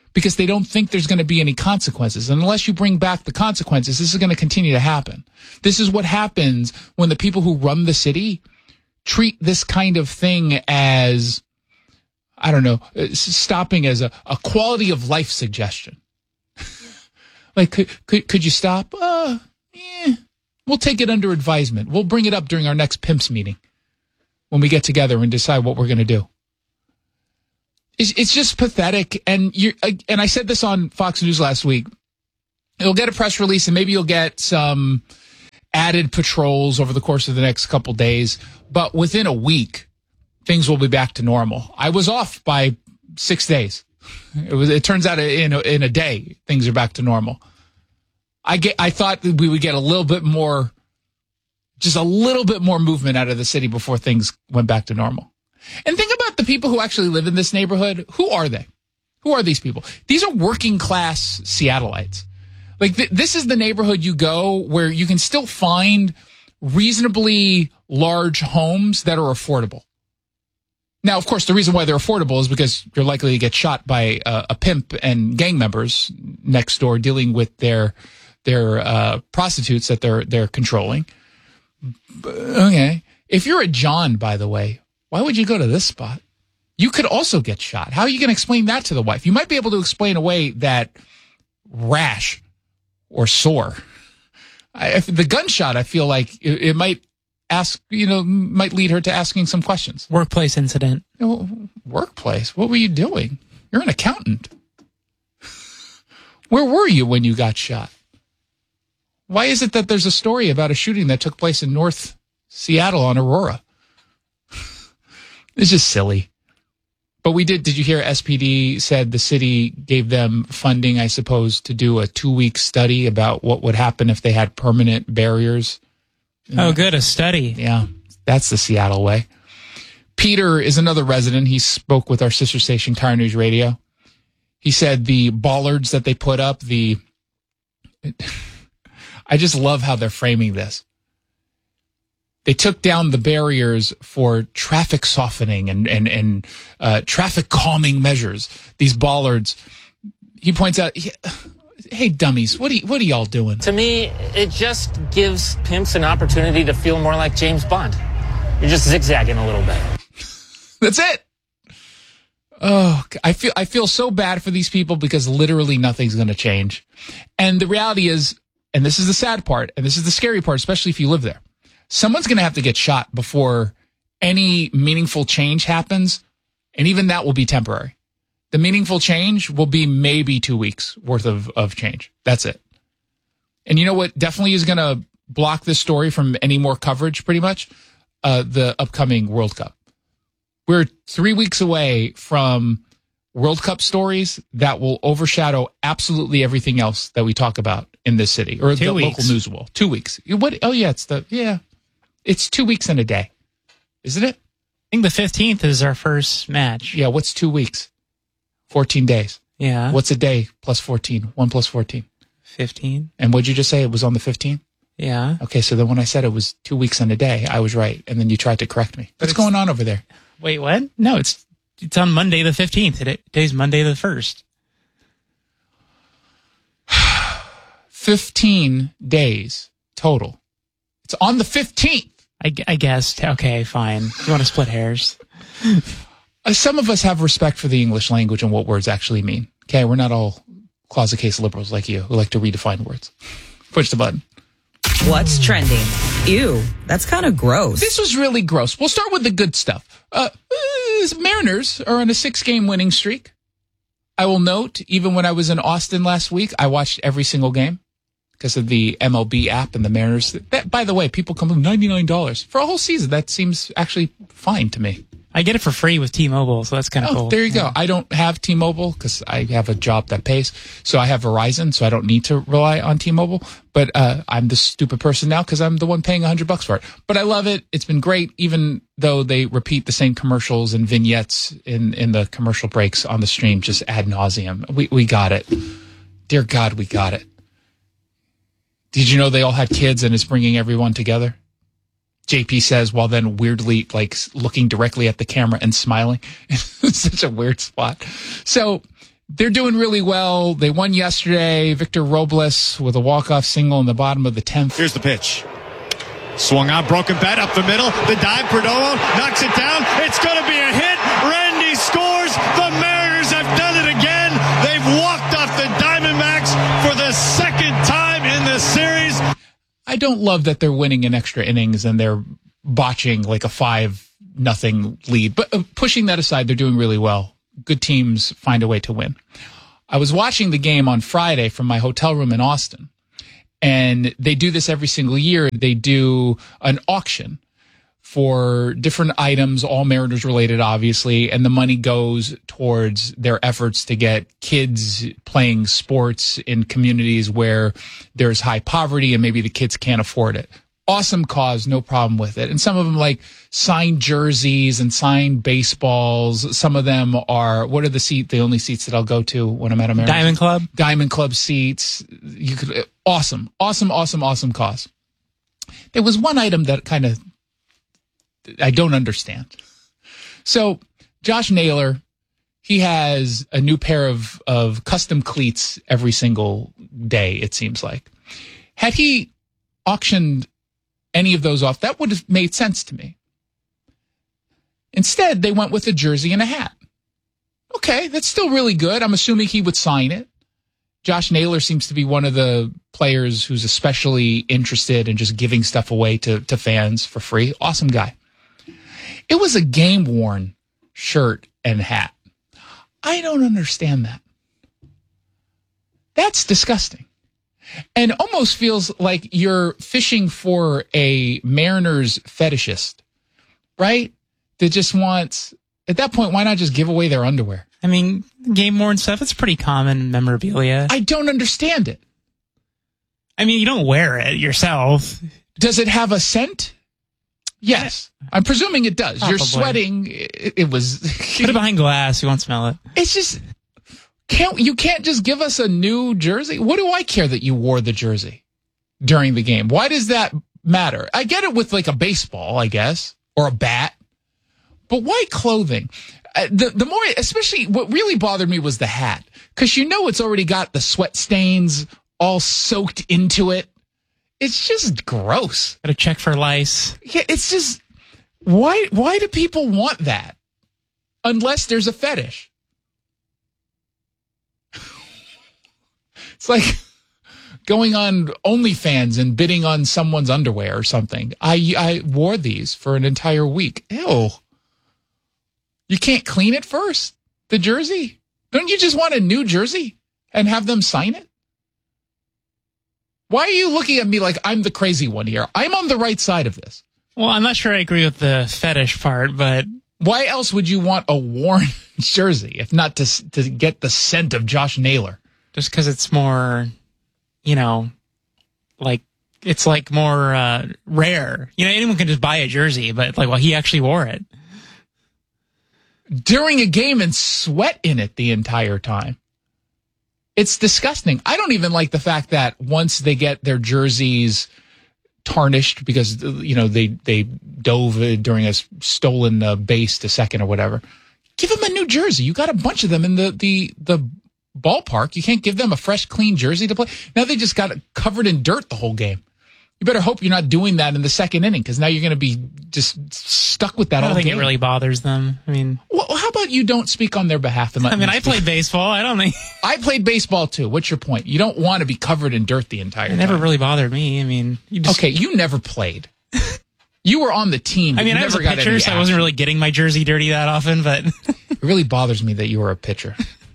because they don't think there's going to be any consequences. And unless you bring back the consequences, this is going to continue to happen. This is what happens when the people who run the city treat this kind of thing as, I don't know, stopping as a, a quality of life suggestion. Like, could, could, could you stop? Uh, yeah, we'll take it under advisement. We'll bring it up during our next Pimps meeting when we get together and decide what we're going to do. It's, it's just pathetic. And you and I said this on Fox News last week. You'll get a press release and maybe you'll get some added patrols over the course of the next couple days. But within a week, things will be back to normal. I was off by six days. It was. It turns out in a, in a day, things are back to normal. I get. I thought that we would get a little bit more, just a little bit more movement out of the city before things went back to normal. And think about the people who actually live in this neighborhood. Who are they? Who are these people? These are working class Seattleites. Like th- this is the neighborhood you go where you can still find reasonably large homes that are affordable. Now, of course, the reason why they're affordable is because you're likely to get shot by uh, a pimp and gang members next door dealing with their their uh, prostitutes that they're they're controlling. Okay, if you're a John, by the way, why would you go to this spot? You could also get shot. How are you going to explain that to the wife? You might be able to explain away that rash or sore. I, if the gunshot, I feel like it, it might. Ask, you know, might lead her to asking some questions. Workplace incident. Oh, workplace? What were you doing? You're an accountant. Where were you when you got shot? Why is it that there's a story about a shooting that took place in North Seattle on Aurora? It's just silly. But we did, did you hear S P D said the city gave them funding, I suppose, to do a two-week study about what would happen if they had permanent barriers? Oh, good. A study. Yeah, that's the Seattle way. Peter is another resident. He spoke with our sister station, Car News Radio. He said the bollards that they put up, the... I just love how they're framing this. They took down the barriers for traffic softening and, and, and uh, traffic calming measures. These bollards, he points out... He, hey, dummies, what are, y- what are y'all doing? To me, it just gives pimps an opportunity to feel more like James Bond. You're just zigzagging a little bit. That's it. Oh, I feel I feel so bad for these people because literally nothing's going to change. And the reality is, and this is the sad part, and this is the scary part, especially if you live there, someone's going to have to get shot before any meaningful change happens, and even that will be temporary. The meaningful change will be maybe two weeks worth of, of change. That's it. And you know what definitely is going to block this story from any more coverage, pretty much? Uh, the upcoming World Cup. We're three weeks away from World Cup stories that will overshadow absolutely everything else that we talk about in this city or two the weeks. local news will. Two weeks. What? Oh, yeah, it's the, yeah. It's two weeks and a day. Isn't it? I think the fifteenth is our first match. Yeah, what's two weeks? fourteen days. Yeah. What's a day plus fourteen? One plus fourteen. fifteen. And what'd you just say? It was on the fifteenth? Yeah. Okay, so then when I said it was two weeks and a day, I was right. And then you tried to correct me. What's going on over there? Wait, what? No, it's it's on Monday the fifteenth. Today's Monday the first. fifteen days total. It's on the fifteenth. I, I guess. Okay, fine. You want to split hairs? Uh, some of us have respect for the English language and what words actually mean. Okay, we're not all closet case liberals like you who like to redefine words. Push the button. What's trending? Ew, that's kind of gross. This was really gross. We'll start with the good stuff. Uh, uh, Mariners are on a six-game winning streak. I will note, even when I was in Austin last week, I watched every single game because of the M L B app and the Mariners. That, by the way, people come with ninety-nine dollars for a whole season. That seems actually fine to me. I get it for free with T-Mobile, so that's kind of oh, cool. There you yeah. go. I don't have T-Mobile because I have a job that pays. So I have Verizon, so I don't need to rely on T-Mobile. But uh, I'm the stupid person now because I'm the one paying one hundred bucks for it. But I love it. It's been great, even though they repeat the same commercials and vignettes in, in the commercial breaks on the stream just ad nauseum. We, we got it. Dear God, we got it. Did you know they all had kids and it's bringing everyone together? J P says, while then weirdly like looking directly at the camera and smiling. It's such a weird spot. So they're doing really well. They won yesterday. Victor Robles with a walk-off single in the bottom of the tenth. Here's the pitch. Swung on, broken bat up the middle. The dive, Perdomo knocks it down. It's going to be a hit. Randy scores. The Mariners have done it again. They've walked off the Diamondbacks for the second time in the series. I don't love that they're winning in extra innings and they're botching like a five nothing lead. But uh, pushing that aside, they're doing really well. Good teams find a way to win. I was watching the game on Friday from my hotel room in Austin. And they do this every single year. They do an auction for different items, all Mariners related, obviously, and the money goes towards their efforts to get kids playing sports in communities where there's high poverty and maybe the kids can't afford it. Awesome cause, no problem with it. And some of them like signed jerseys and signed baseballs. Some of them are, what are the seat, the only seats that I'll go to when I'm at a Mariners? Diamond Club? Diamond Club seats. You could, awesome, awesome, awesome, awesome cause. There was one item that kind of, I don't understand. So Josh Naylor, he has a new pair of, of custom cleats every single day, it seems like. Had he auctioned any of those off, that would have made sense to me. Instead, they went with a jersey and a hat. Okay, that's still really good. I'm assuming he would sign it. Josh Naylor seems to be one of the players who's especially interested in just giving stuff away to, to fans for free. Awesome guy. It was a game-worn shirt and hat. I don't understand that. That's disgusting. And almost feels like you're fishing for a Mariners fetishist, right? That just wants, at that point, why not just give away their underwear? I mean, game-worn stuff, it's pretty common memorabilia. I don't understand it. I mean, you don't wear it yourself. Does it have a scent? Yes. I'm presuming it does. Probably. You're sweating. It, it was... Put it behind glass. You won't smell it. It's just... Can't you can't just give us a new jersey? What do I care that you wore the jersey during the game? Why does that matter? I get it with like a baseball, I guess, or a bat, but why clothing? Uh, the the more, especially what really bothered me was the hat, because you know it's already got the sweat stains all soaked into it. It's just gross. Got to check for lice. Yeah, it's just why why do people want that? Unless there's a fetish. It's like going on OnlyFans and bidding on someone's underwear or something. I I wore these for an entire week. Ew. You can't clean it first? The jersey? Don't you just want a new jersey and have them sign it? Why are you looking at me like I'm the crazy one here? I'm on the right side of this. Well, I'm not sure I agree with the fetish part, but... Why else would you want a worn jersey if not to to get the scent of Josh Naylor? Just because it's more, you know, like, it's like more uh, rare. You know, anyone can just buy a jersey, but like, well, he actually wore it. During a game and sweat in it the entire time. It's disgusting. I don't even like the fact that once they get their jerseys tarnished because, you know, they, they dove during a stolen uh, base to second or whatever, give them a new jersey. You got a bunch of them in the, the, the, ballpark. You can't give them a fresh, clean jersey to play. Now they just got it covered in dirt the whole game. You better hope you're not doing that in the second inning because now you're going to be just stuck with that I don't all think game. It really bothers them. I mean, well, how about you don't speak on their behalf? And let I mean, me I speak. played baseball. I don't think I played baseball too. What's your point? You don't want to be covered in dirt the entire it time. never really bothered me. I mean, you just... okay, you never played. You were on the team. I mean, I was a pitcher, so I wasn't really getting my jersey dirty that often, but it really bothers me that you were a pitcher.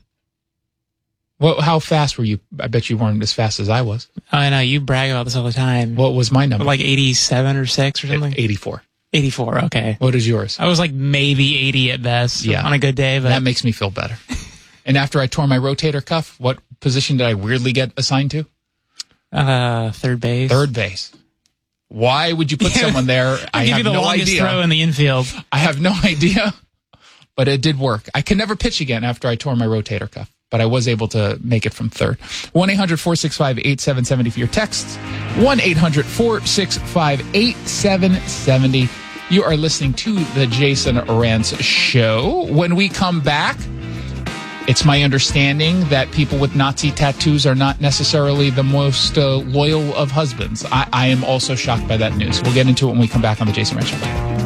Well, how fast were you? I bet you weren't as fast as I was. I know, you brag about this all the time. What was my number? Like eighty-seven or six or something? eighty-four. eighty-four, okay. What is yours? I was like maybe eighty at best yeah. on a good day. But that makes me feel better. And after I tore my rotator cuff, what position did I weirdly get assigned to? Uh, third base. Third base. Why would you put yeah. someone there? I give have you the no longest idea. Throw in the infield. I have no idea, but it did work. I can never pitch again after I tore my rotator cuff. But I was able to make it from third. one eight hundred four six five eight seven seven zero for your texts. one eight hundred four six five eight seven seven zero. You are listening to the Jason Rantz Show. When we come back, It's my understanding that people with Nazi tattoos are not necessarily the most uh, loyal of husbands. I, I am also shocked by that news. We'll get into it when we come back on the Jason Rand Show.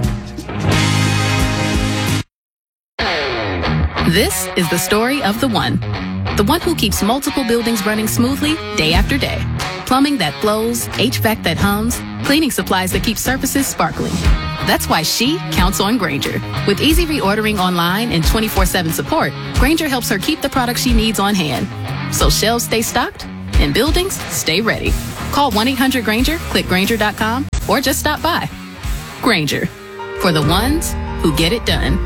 This is the story of the one. The one who keeps multiple buildings running smoothly day after day. Plumbing that flows, H V A C that hums, cleaning supplies that keep surfaces sparkling. That's why she counts on Grainger. With easy reordering online and twenty-four seven support, Grainger helps her keep the products she needs on hand. So shelves stay stocked and buildings stay ready. Call one eight hundred Grainger, click Grainger dot com, or just stop by. Grainger, for the ones who get it done.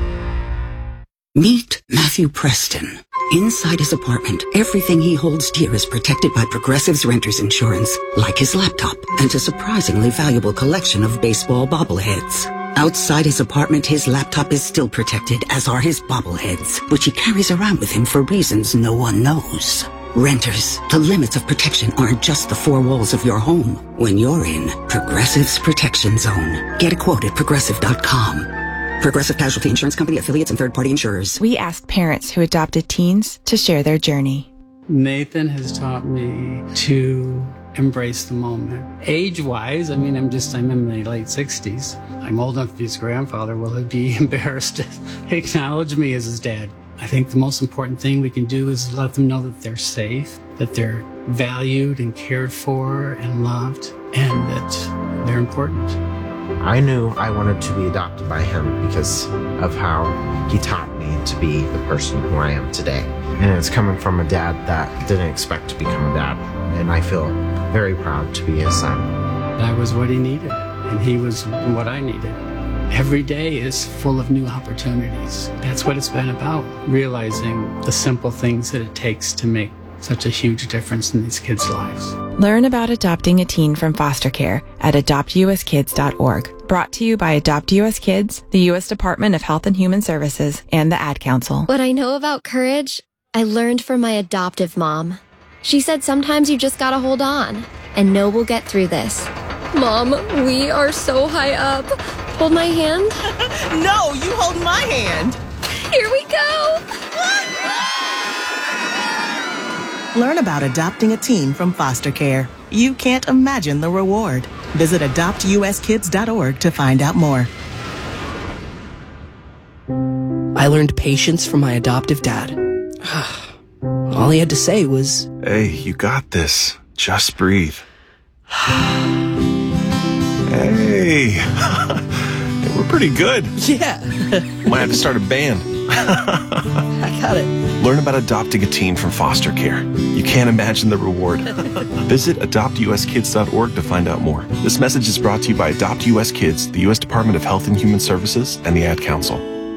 Meet Matthew Preston. Inside his apartment, everything he holds dear is protected by Progressive's renter's insurance, like his laptop and a surprisingly valuable collection of baseball bobbleheads. Outside his apartment, his laptop is still protected, as are his bobbleheads, which he carries around with him for reasons no one knows. Renters, the limits of protection aren't just the four walls of your home. When you're in Progressive's Protection Zone, get a quote at progressive dot com. Progressive Casualty Insurance Company, affiliates, and third-party insurers. We asked parents who adopted teens to share their journey. Nathan has taught me to embrace the moment. Age-wise, I mean, I'm just, I'm in my late sixties. I'm old enough to be his grandfather. Will he be embarrassed to acknowledge me as his dad? I think the most important thing we can do is let them know that they're safe, that they're valued and cared for and loved, and that they're important. I knew I wanted to be adopted by him because of how he taught me to be the person who I am today. And it's coming from a dad that didn't expect to become a dad. And I feel very proud to be his son. I was what he needed, and he was what I needed. Every day is full of new opportunities. That's what it's been about, realizing the simple things that it takes to make such a huge difference in these kids' lives. Learn about adopting a teen from foster care at adopt u s kids dot org. Brought to you by Adopt U S Kids, the U S Department of Health and Human Services, and the Ad Council. What I know about courage, I learned from my adoptive mom. She said sometimes you just gotta hold on and know we'll get through this. Mom, we are so high up. Hold my hand. No, you hold my hand. Here we go. Learn about adopting a teen from foster care. You can't imagine the reward. Visit adopt u s kids dot org to find out more. I learned patience from my adoptive dad. All he had to say was, "Hey, you got this. Just breathe." Hey, we're pretty good. Yeah. Might have to start a band. I got it. Learn about adopting a teen from foster care. You can't imagine the reward. Visit adopt u s kids dot org to find out more. This message is brought to you by Adopt U S Kids, the U S Department of Health and Human Services, and the Ad Council.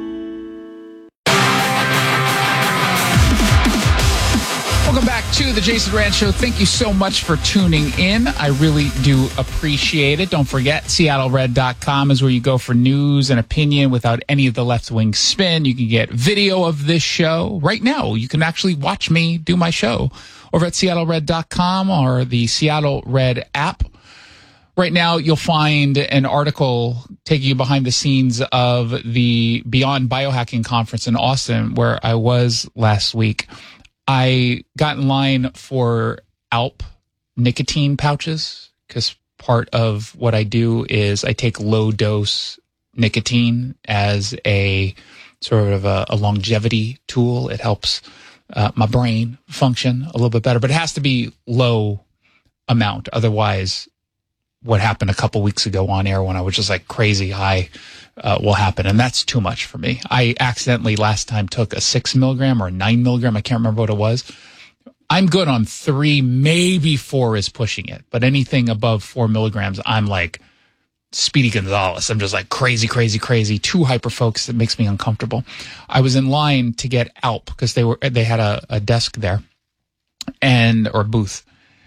Welcome back to the Jason Rand Show. Thank you so much for tuning in. I really do appreciate it. Don't forget, seattle red dot com is where you go for news and opinion without any of the left-wing spin. You can get video of this show right now. You can actually watch me do my show over at seattle red dot com or the Seattle Red app. Right now, you'll find an article taking you behind the scenes of the Beyond Biohacking Conference in Austin, where I was last week. I got in line for Alp nicotine pouches because part of what I do is I take low dose nicotine as a sort of a, a longevity tool. It helps uh, my brain function a little bit better, but it has to be low amount. Otherwise, what happened a couple weeks ago on air when I was just like crazy high uh, will happen. And that's too much for me. I accidentally last time took a six milligram or a nine milligram. I can't remember what it was. I'm good on three, maybe four is pushing it. But anything above four milligrams, I'm like Speedy Gonzalez. I'm just like crazy, crazy, crazy. Too hyper-focused. It makes me uncomfortable. I was in line to get Alp because they were, they had a, a desk there and, or booth.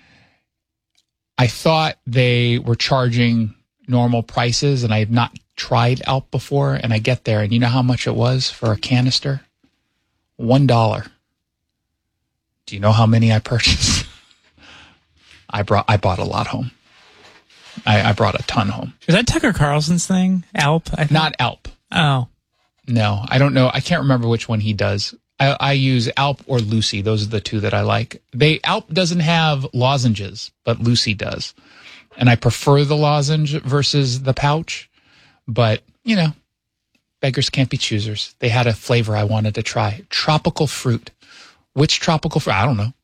I thought they were charging normal prices, and I had not tried Alp before, and I get there, and you know how much it was for a canister? One dollar. Do you know how many I purchased? I brought I bought a lot home. I, I brought a ton home. Is that Tucker Carlson's thing? Alp? I think? Not Alp. Oh. No, I don't know. I can't remember which one he does. I, I use Alp or Lucy. Those are the two that I like. They Alp doesn't have lozenges, but Lucy does. And I prefer the lozenge versus the pouch. But, you know, beggars can't be choosers. They had a flavor I wanted to try. Tropical fruit. Which tropical fruit? I don't know.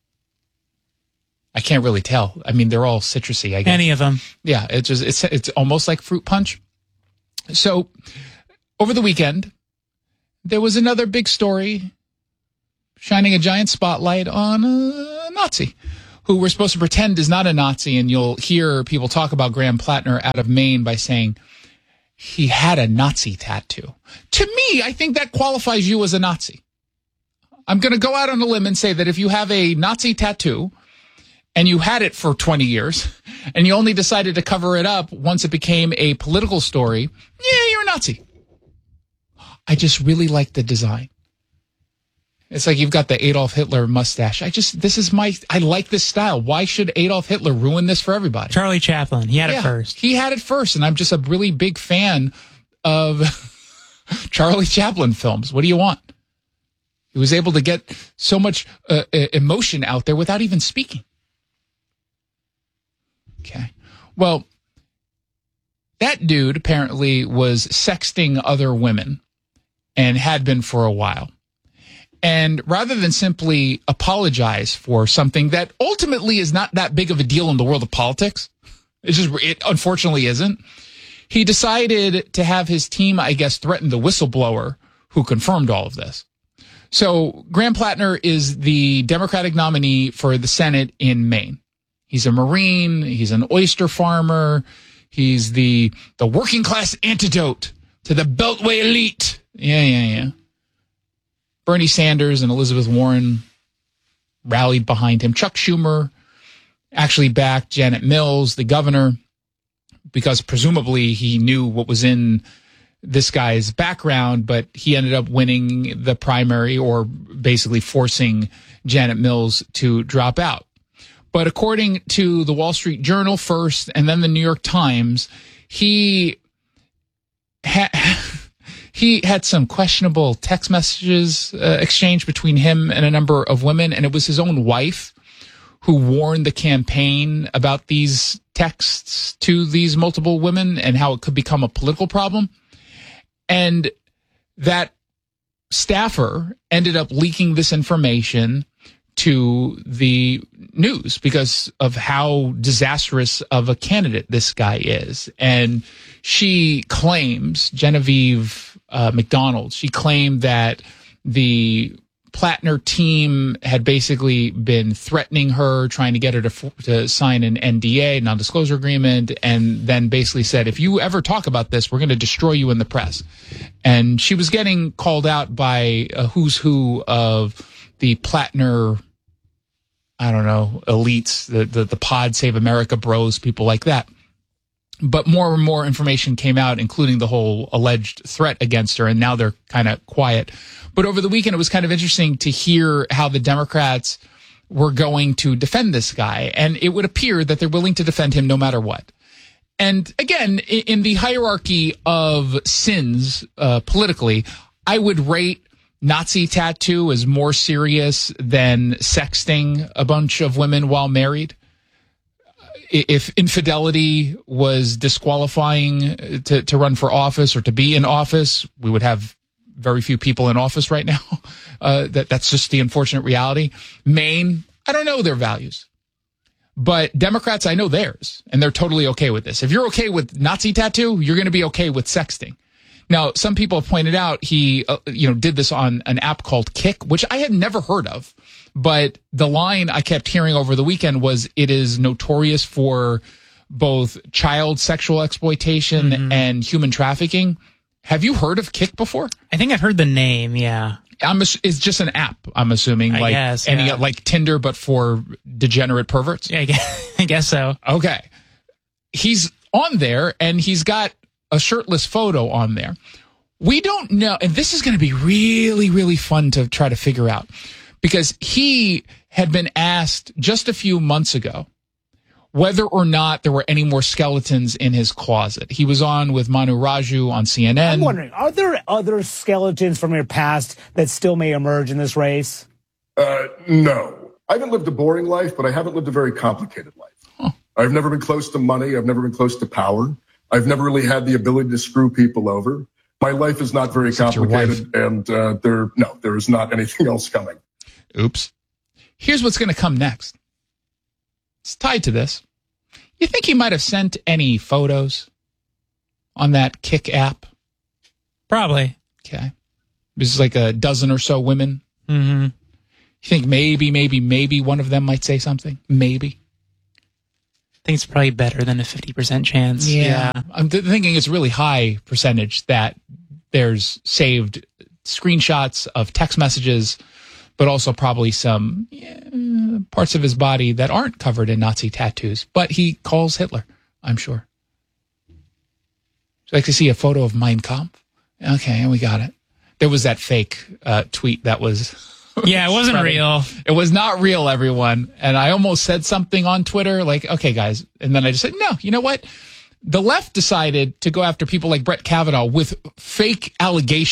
I can't really tell. I mean, they're all citrusy, I guess. Any of them. Yeah, it's just it's it's almost like fruit punch. So, over the weekend, there was another big story shining a giant spotlight on a Nazi who we're supposed to pretend is not a Nazi, and you'll hear people talk about Graham Plattner out of Maine by saying he had a Nazi tattoo. To me, I think that qualifies you as a Nazi. I'm going to go out on a limb and say that if you have a Nazi tattoo and you had it for twenty years and you only decided to cover it up once it became a political story, yeah, you're a Nazi. I just really like the design. It's like you've got the Adolf Hitler mustache. I just, this is my, I like this style. Why should Adolf Hitler ruin this for everybody? Charlie Chaplin, he had Yeah, it first. He had it first, and I'm just a really big fan of Charlie Chaplin films. What do you want? He was able to get so much uh, emotion out there without even speaking. Okay. Well, that dude apparently was sexting other women and had been for a while. And rather than simply apologize for something that ultimately is not that big of a deal in the world of politics, it just, it unfortunately isn't, he decided to have his team, I guess, threaten the whistleblower who confirmed all of this. So Graham Plattner is the Democratic nominee for the Senate in Maine. He's a Marine. He's an oyster farmer. He's the the working class antidote to the Beltway elite. Yeah, yeah, yeah. Bernie Sanders and Elizabeth Warren rallied behind him. Chuck Schumer actually backed Janet Mills, the governor, because presumably he knew what was in this guy's background, but he ended up winning the primary, or basically forcing Janet Mills to drop out. But according to the Wall Street Journal first and then the New York Times, he ha- he had some questionable text messages uh, exchanged between him and a number of women, and it was his own wife who warned the campaign about these texts to these multiple women and how it could become a political problem. And that staffer ended up leaking this information to the news because of how disastrous of a candidate this guy is. And she claims, Genevieve uh, McDonald, she claimed that the Plattner team had basically been threatening her, trying to get her to, to sign an N D A, non-disclosure agreement, and then basically said, if you ever talk about this, we're going to destroy you in the press. And she was getting called out by a who's who of the Plattner, I don't know, elites, the, the, the Pod Save America bros, people like that. But more and more information came out, including the whole alleged threat against her, and now they're kind of quiet. But over the weekend, it was kind of interesting to hear how the Democrats were going to defend this guy, and it would appear that they're willing to defend him no matter what. And again, in the hierarchy of sins uh, politically, I would rate Nazi tattoo as more serious than sexting a bunch of women while married. If infidelity was disqualifying to, to run for office or to be in office, we would have very few people in office right now. Uh, that that's just the unfortunate reality. Maine, I don't know their values. But Democrats, I know theirs, and they're totally okay with this. If you're okay with Nazi tattoo, you're going to be okay with sexting. Now, some people have pointed out he, uh, you know, did this on an app called Kik, which I had never heard of. But the line I kept hearing over the weekend was it is notorious for both child sexual exploitation mm-hmm. and human trafficking. Have you heard of Kik before? I think I've heard the name, yeah. I'm, it's just an app, I'm assuming. I like guess, any, yeah. like Tinder, but for degenerate perverts? Yeah, I guess, I guess so. Okay. He's on there, and he's got a shirtless photo on there. We don't know, and this is going to be really, really fun to try to figure out, because he had been asked just a few months ago whether or not there were any more skeletons in his closet. He was on with Manu Raju on C N N. I'm wondering, are there other skeletons from your past that still may emerge in this race? Uh, no. I haven't lived a boring life, but I haven't lived a very complicated life. Huh. I've never been close to money. I've never been close to power. I've never really had the ability to screw people over. My life is not very Except complicated, and uh, there, no, there is not anything else coming. Oops. Here's what's going to come next. It's tied to this. You think he might have sent any photos on that Kick app? Probably. Okay. This is like a dozen or so women. Mm-hmm. You think maybe, maybe, maybe one of them might say something? Maybe. I think it's probably better than a fifty percent chance. Yeah. yeah. I'm th- thinking it's a really high percentage that there's saved screenshots of text messages, but also probably some yeah, parts of his body that aren't covered in Nazi tattoos. But he calls Hitler, I'm sure. Would you like to see a photo of Mein Kampf? Okay, we got it. There was that fake uh, tweet that was... Yeah, it wasn't spreading. real. It was not real, everyone. And I almost said something on Twitter like, okay, guys. And then I just said, no, you know what? The left decided to go after people like Brett Kavanaugh with fake allegations.